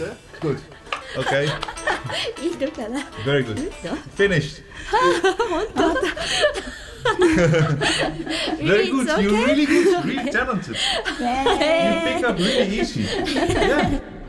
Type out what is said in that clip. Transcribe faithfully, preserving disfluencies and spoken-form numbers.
eh? Good. Okay. いいのかな。 Very good. Finished. Very good. It's okay. You're really good. Really talented. You pick up really easy. Yeah.